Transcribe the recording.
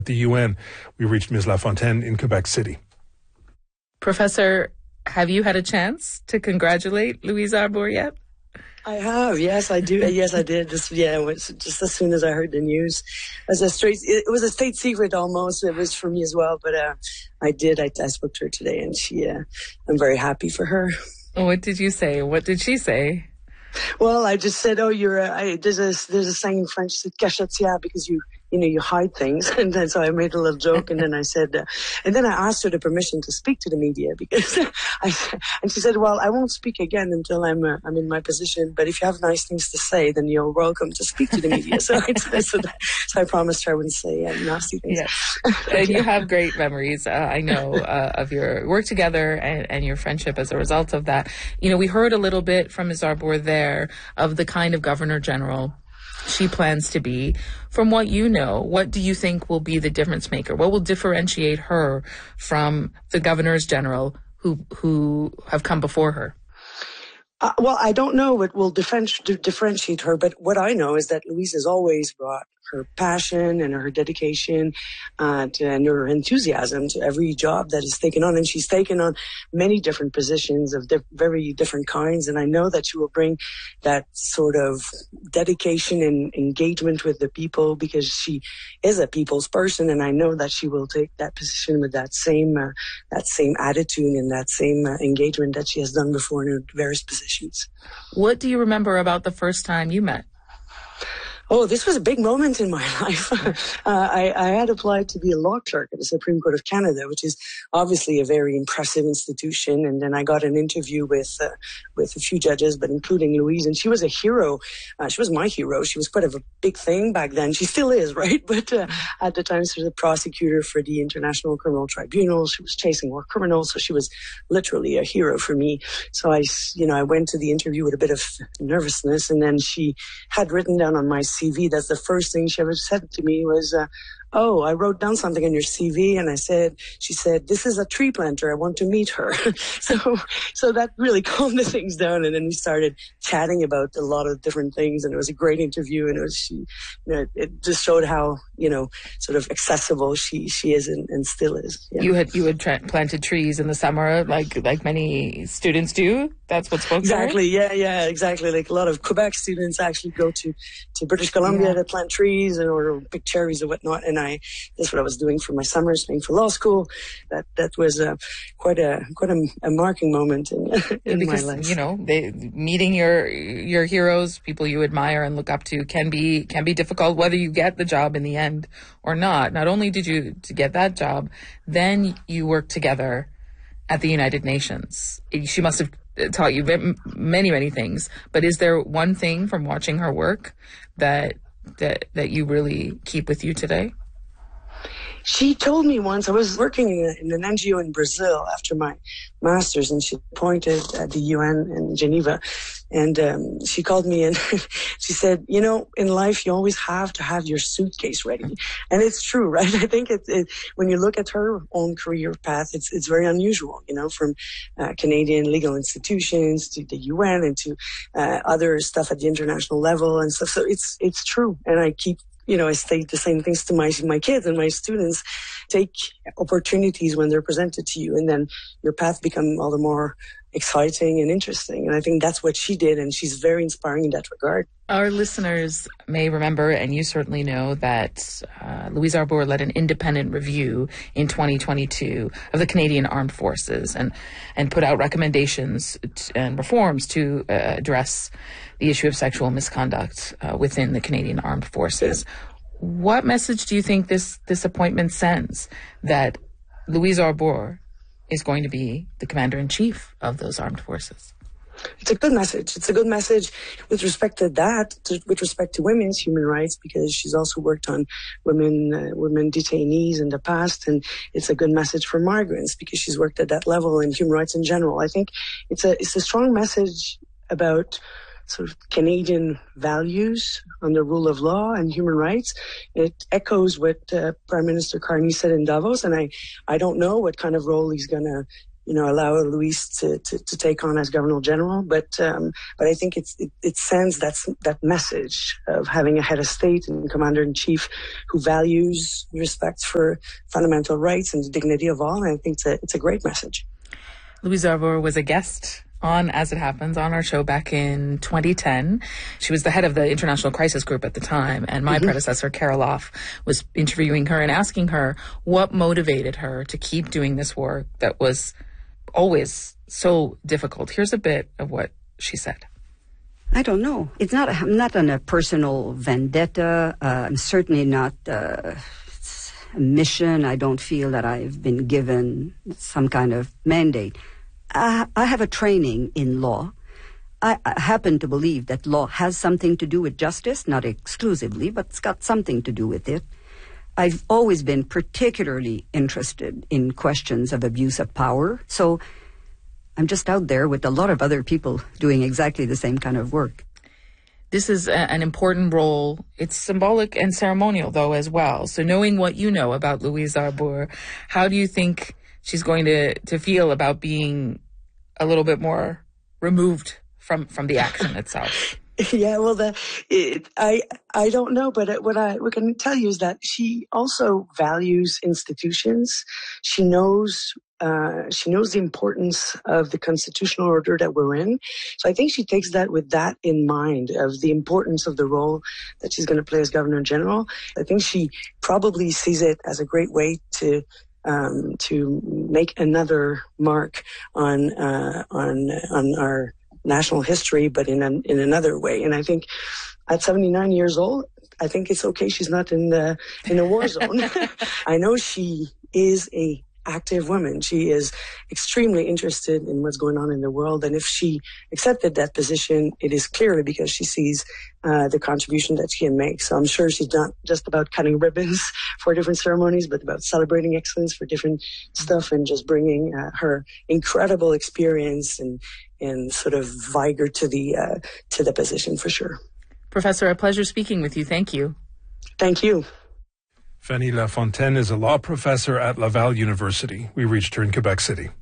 the UN. We reached Ms. Lafontaine in Quebec City. Professor, have you had a chance to congratulate Louise Arbour yet? I have, yes, I do. Yes, I did. Just as soon as I heard the news, it was a state secret almost. It was for me as well, but I did. I spoke to her today, and I'm very happy for her. What did you say? What did she say? Well, I just said, there's a saying in French, c'est cachetière, because you hide things. And then so I made a little joke, and then I said, and then I asked her the permission to speak to the media, because and she said, well, I won't speak again until I'm in my position, but if you have nice things to say, then you're welcome to speak to the media. So I promised her I wouldn't say nasty things. Yeah. And you have great memories, I know, of your work together and your friendship as a result of that. We heard a little bit from Ms. Arbour there of the kind of Governor General she plans to be. From what you know, what do you think will be the difference maker? What will differentiate her from the governors general who have come before her? Well, I don't know what will differentiate her, but what I know is that Louise has always brought her passion and her dedication and her enthusiasm to every job that is taken on. And she's taken on many different positions of very different kinds. And I know that she will bring that sort of dedication and engagement with the people, because she is a people's person. And I know that she will take that position with that same attitude and that same engagement that she has done before in her various positions. What do you remember about the first time you met? Oh, this was a big moment in my life. I had applied to be a law clerk at the Supreme Court of Canada, which is obviously a very impressive institution. And then I got an interview with a few judges, but including Louise. And she was a hero. She was my hero. She was quite of a big thing back then. She still is, right? But at the time, she was a prosecutor for the International Criminal Tribunal. She was chasing war criminals. So she was literally a hero for me. So I went to the interview with a bit of nervousness. And then she had written down on my CV, that's the first thing she ever said to me was, oh, I wrote down something on your CV. And she said, this is a tree planter. I want to meet her. So that really calmed the things down. And then we started chatting about a lot of different things. And it was a great interview. And it just showed how, sort of accessible she is and still is. Yeah. You had planted trees in the summer, like many students do. That's what spoke exactly. Yeah, exactly. Like a lot of Quebec students actually go to British Columbia to plant trees or pick cherries or whatnot. And that's what I was doing for my summers, paying for law school. That was quite a marking moment in my life. Meeting your heroes, people you admire and look up to, can be difficult, whether you get the job in the end or not. Not only did you get that job, then you worked together at the United Nations. She must have taught you many, many things. But is there one thing from watching her work that you really keep with you today? She told me once, I was working in an NGO in Brazil after my master's, and she appointed at the UN in Geneva. And she called me and she said, in life, you always have to have your suitcase ready. And it's true, right? I think when you look at her own career path, it's very unusual, from Canadian legal institutions to the UN and to other stuff at the international level and stuff. So it's true. And I keep I state the same things to my kids and my students. Take opportunities when they're presented to you, and then your path become all the more exciting and interesting. And I think that's what she did, and she's very inspiring in that regard. Our listeners may remember, and you certainly know, that Louise Arbour led an independent review in 2022 of the Canadian Armed Forces and put out recommendations and reforms to address the issue of sexual misconduct within the Canadian Armed Forces. What message do you think this appointment sends, that Louise Arbour is going to be the commander-in-chief of those armed forces? It's a good message. It's a good message with respect to that, with respect to women's human rights, because she's also worked on women detainees in the past, and it's a good message for migrants because she's worked at that level in human rights in general. I think it's a strong message about sort of Canadian values on the rule of law and human rights. It echoes what Prime Minister Carney said in Davos, and I don't know what kind of role he's going to allow Louise to take on as Governor General. But I think it sends that message of having a head of state and commander-in-chief who values respect for fundamental rights and the dignity of all. And I think it's a great message. Louise Arbour was a guest on As It Happens on our show back in 2010. She was the head of the International Crisis Group at the time, and my predecessor, Carol Off, was interviewing her and asking her what motivated her to keep doing this work that was always so difficult. Here's a bit of what she said. I don't know. I'm not on a personal vendetta. I'm certainly not a mission. I don't feel that I've been given some kind of mandate. I have a training in law. I happen to believe that law has something to do with justice, not exclusively, but it's got something to do with it. I've always been particularly interested in questions of abuse of power, so I'm just out there with a lot of other people doing exactly the same kind of work. This is an important role. It's symbolic and ceremonial, though, as well. So knowing what you know about Louise Arbour, how do you think she's going to feel about being a little bit more removed from the action itself? Yeah, well, I don't know, but what I can tell you is that she also values institutions. She knows the importance of the constitutional order that we're in. So I think she takes that with that in mind, of the importance of the role that she's going to play as Governor General. I think she probably sees it as a great way to make another mark on our national history, but in another way. And I think at 79 years old, I think it's okay she's not in a war zone. I know she is a active woman. She is extremely interested in what's going on in the world. And if she accepted that position, it is clearly because she sees the contribution that she can make. So I'm sure she's not just about cutting ribbons for different ceremonies, but about celebrating excellence for different stuff and just bringing her incredible experience and sort of vigor to the position for sure. Professor, a pleasure speaking with you. Thank you. Thank you. Fanny Lafontaine is a law professor at Laval University. We reached her in Quebec City.